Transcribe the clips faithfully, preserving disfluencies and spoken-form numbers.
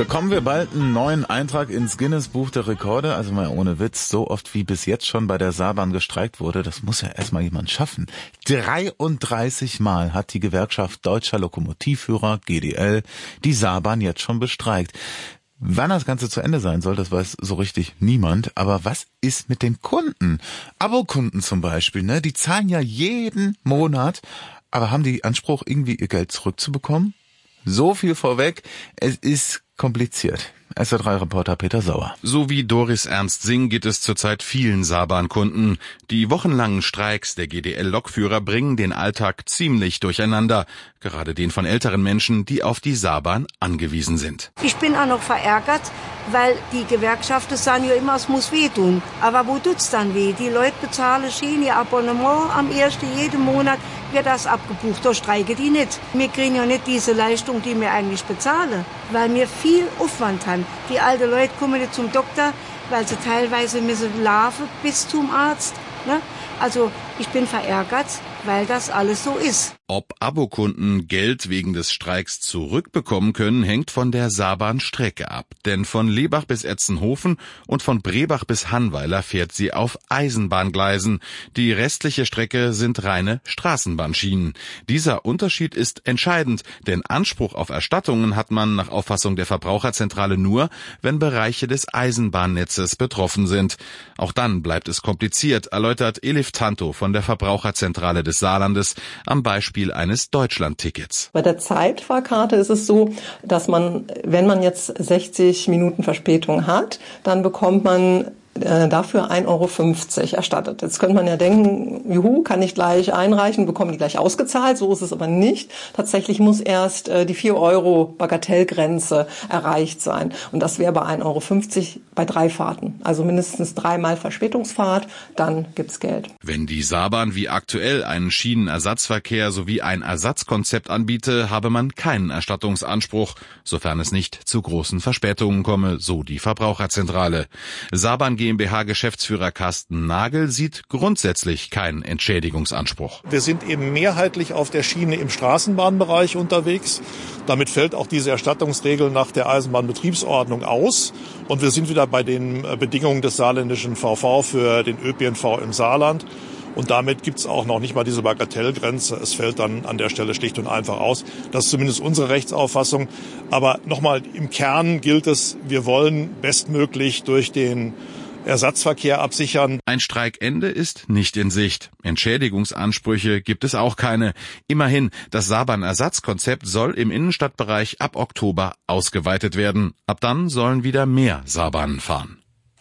Bekommen wir bald einen neuen Eintrag ins Guinness-Buch der Rekorde? Also mal ohne Witz, so oft wie bis jetzt schon bei der Saarbahn gestreikt wurde, das muss ja erstmal jemand schaffen. dreiunddreißig Mal hat die Gewerkschaft Deutscher Lokomotivführer, G D L, die Saarbahn jetzt schon bestreikt. Wann das Ganze zu Ende sein soll, das weiß so richtig niemand. Aber was ist mit den Kunden? Abokunden zum Beispiel, ne? Die zahlen ja jeden Monat, aber haben die Anspruch, irgendwie ihr Geld zurückzubekommen? So viel vorweg, es ist kompliziert. S W R drei Reporter Peter Sauer. So wie Doris Ernst-Sing geht es zurzeit vielen Saarbahn-Kunden. Die wochenlangen Streiks der G D L-Lokführer bringen den Alltag ziemlich durcheinander. Gerade den von älteren Menschen, die auf die Saarbahn angewiesen sind. Ich bin auch noch verärgert, weil die Gewerkschaften sagen ja immer, es muss wehtun. Aber wo tut's dann weh? Die Leute bezahlen schön ihr Abonnement am ersten jeden Monat. Wird das abgebucht, da streiken die nicht. Wir kriegen ja nicht diese Leistung, die wir eigentlich bezahlen, weil wir viel Aufwand haben. Die alten Leute kommen nicht zum Doktor, weil sie teilweise müssen laufen bis zum Arzt. Ne? Also ich bin verärgert, weil das alles so ist. Ob Abokunden Geld wegen des Streiks zurückbekommen können, hängt von der Saarbahn-Strecke ab. Denn von Lebach bis Etzenhofen und von Brebach bis Hannweiler fährt sie auf Eisenbahngleisen. Die restliche Strecke sind reine Straßenbahnschienen. Dieser Unterschied ist entscheidend, denn Anspruch auf Erstattungen hat man nach Auffassung der Verbraucherzentrale nur, wenn Bereiche des Eisenbahnnetzes betroffen sind. Auch dann bleibt es kompliziert, erläutert Elif Tanto von der Verbraucherzentrale des Saarlandes am Beispiel eines Deutschland-Tickets. Bei der Zeitfahrkarte ist es so, dass man, wenn man jetzt sechzig Minuten Verspätung hat, dann bekommt man äh, dafür ein Euro fünfzig erstattet. Jetzt könnte man ja denken, juhu, kann ich gleich einreichen, bekommen die gleich ausgezahlt. So ist es aber nicht. Tatsächlich muss erst äh, die vier Euro Bagatellgrenze erreicht sein. Und das wäre bei ein Euro fünfzig bei drei Fahrten. Also mindestens dreimal Verspätungsfahrt, dann gibt's Geld. Wenn die Saarbahn wie aktuell einen Schienenersatzverkehr sowie ein Ersatzkonzept anbiete, habe man keinen Erstattungsanspruch, sofern es nicht zu großen Verspätungen komme, so die Verbraucherzentrale. Saarbahn GmbH-Geschäftsführer Carsten Nagel sieht grundsätzlich keinen Entschädigungsanspruch. Wir sind eben mehrheitlich auf der Schiene im Straßenbahnbereich unterwegs. Damit fällt auch diese Erstattungsregel nach der Eisenbahnbetriebsordnung aus. Und wir sind wieder bei den Bedingungen des saarländischen V V für den Ö P N V im Saarland. Und damit gibt's auch noch nicht mal diese Bagatellgrenze. Es fällt dann an der Stelle schlicht und einfach aus. Das ist zumindest unsere Rechtsauffassung. Aber nochmal, im Kern gilt es, wir wollen bestmöglich durch den Ersatzverkehr absichern. Ein Streikende ist nicht in Sicht. Entschädigungsansprüche gibt es auch keine. Immerhin, das Saarbahn-Ersatzkonzept soll im Innenstadtbereich ab Oktober ausgeweitet werden. Ab dann sollen wieder mehr Saarbahnen fahren.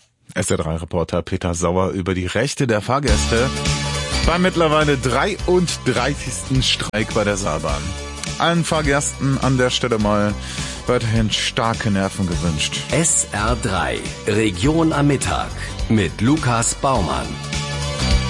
S W R drei Reporter Peter Sauer über die Rechte der Fahrgäste beim mittlerweile dreiunddreißigsten Streik bei der Saarbahn. Allen Fahrgästen an der Stelle mal weiterhin starke Nerven gewünscht. S R drei Region am Mittag mit Lukas Baumann.